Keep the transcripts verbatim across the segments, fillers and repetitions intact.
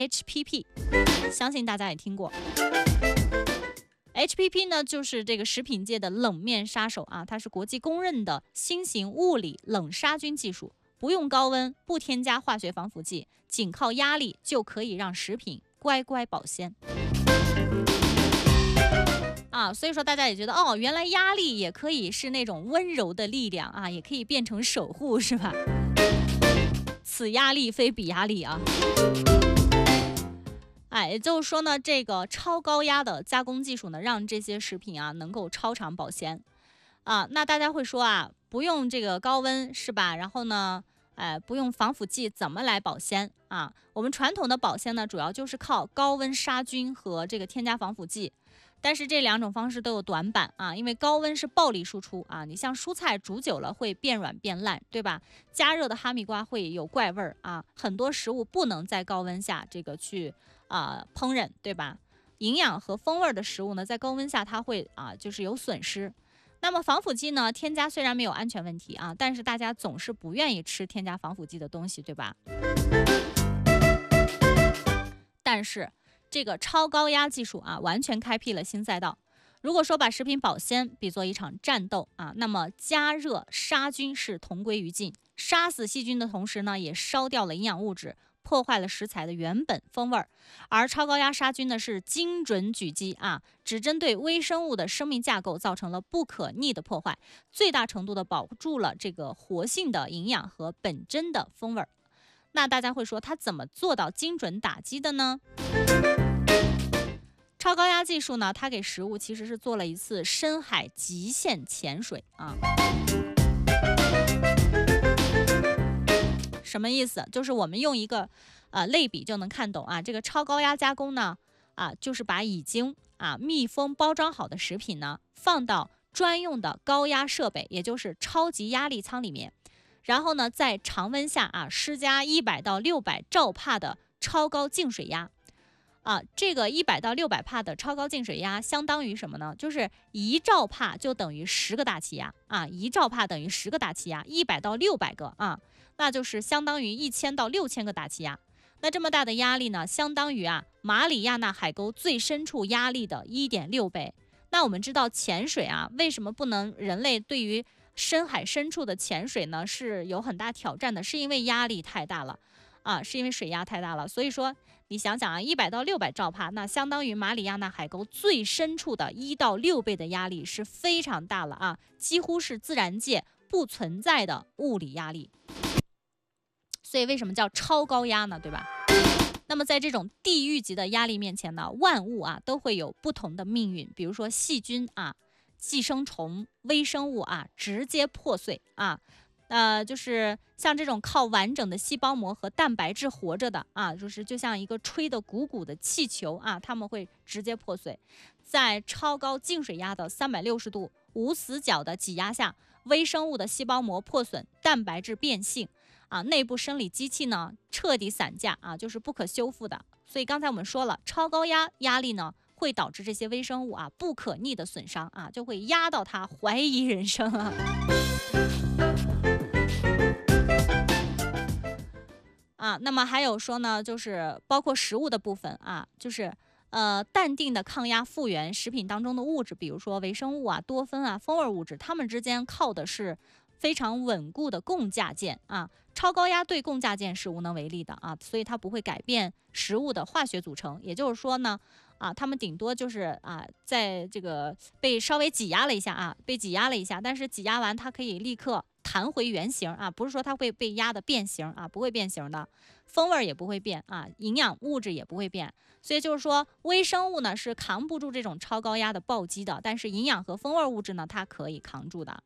H P P， 相信大家也听过。H P P 呢，就是这个食品界的冷面杀手啊，它是国际公认的新型物理冷杀菌技术，不用高温，不添加化学防腐剂，仅靠压力就可以让食品乖乖保鲜。啊，所以说大家也觉得哦，原来压力也可以是那种温柔的力量啊，也可以变成守护，是吧？此压力非彼压力啊。哎，也就是说呢，这个超高压的加工技术呢，让这些食品啊能够超长保鲜啊。那大家会说啊，不用这个高温是吧？然后呢，哎，不用防腐剂，怎么来保鲜啊？我们传统的保鲜呢，主要就是靠高温杀菌和这个添加防腐剂。但是这两种方式都有短板啊，因为高温是暴力输出啊，你像蔬菜煮久了会变软变烂，对吧？加热的哈密瓜会有怪味儿啊，很多食物不能在高温下这个去啊、呃、烹饪，对吧？营养和风味的食物呢，在高温下它会啊就是有损失。那么防腐剂呢，添加虽然没有安全问题啊，但是大家总是不愿意吃添加防腐剂的东西，对吧？但是这个超高压技术啊，完全开辟了新赛道。如果说把食品保鲜比作一场战斗啊，那么加热杀菌是同归于尽，杀死细菌的同时呢，也烧掉了营养物质，破坏了食材的原本风味儿。而超高压杀菌呢，是精准狙击啊，只针对微生物的生命架构造成了不可逆的破坏，最大程度的保住了这个活性的营养和本真的风味儿。那大家会说，它怎么做到精准打击的呢？超高压技术呢，它给食物其实是做了一次深海极限潜水啊。什么意思？就是我们用一个呃类比就能看懂啊。这个超高压加工呢，啊，就是把已经啊密封包装好的食品呢，放到专用的高压设备，也就是超级压力舱里面。然后呢，在常温下啊施加一百到六百兆帕的超高净水压啊，这个一百到六百帕的超高净水压相当于什么呢？就是一兆帕就等于十个大气压啊，一兆帕等于十个大气压，一百到六百个啊，那就是相当于一千到六千个大气压。那这么大的压力呢，相当于啊马里亚纳海沟最深处压力的一点六倍。那我们知道潜水啊，为什么不能人类对于深海深处的潜水呢是有很大挑战的，是因为压力太大了啊，是因为水压太大了。所以说你想想啊，一百到六百兆帕，那相当于马里亚纳海沟最深处的一到六倍的压力，是非常大了啊，几乎是自然界不存在的物理压力。所以为什么叫超高压呢？对吧？那么在这种地狱级的压力面前呢，万物啊都会有不同的命运，比如说细菌啊、寄生虫、微生物啊，直接破碎啊。呃，就是像这种靠完整的细胞膜和蛋白质活着的啊，就是就像一个吹得鼓鼓的气球啊，它们会直接破碎。在超高净水压的三百六十度无死角的挤压下，微生物的细胞膜破损，蛋白质变性啊，内部生理机器呢彻底散架啊，就是不可修复的。所以刚才我们说了，超高压压力呢会导致这些微生物啊不可逆的损伤啊，就会压到它怀疑人生啊。啊，那么还有说呢，就是包括食物的部分啊，就是呃淡定的抗压复原食品当中的物质，比如说微生物啊、多酚啊、风味物质，它们之间靠的是非常稳固的共价键啊。超高压对共价键是无能为力的啊，所以它不会改变食物的化学组成。也就是说呢，啊，它们顶多就是啊，在这个被稍微挤压了一下啊，被挤压了一下，但是挤压完它可以立刻弹回原形啊，不是说它会被压的变形啊，不会变形的，风味也不会变啊，营养物质也不会变。所以就是说，微生物呢是扛不住这种超高压的暴击的，但是营养和风味物质呢，它可以扛住的。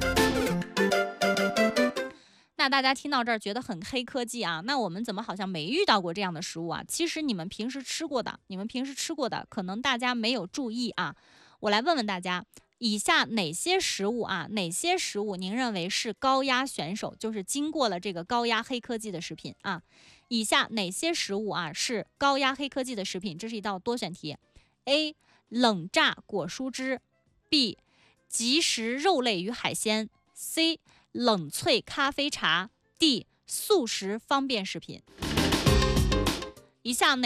那大家听到这儿觉得很黑科技啊，那我们怎么好像没遇到过这样的食物啊？其实你们平时吃过的，你们平时吃过的，可能大家没有注意啊。我来问问大家，以下哪些食物啊，哪些食物您认为是高压选手，就是经过了这个高压黑科技的食品啊？以下哪些食物啊是高压黑科技的食品？这是一道多选题。A. 冷榨果蔬汁 B. 即食肉类与海鲜 C. 冷萃咖啡茶 D. 速食方便食品。以下哪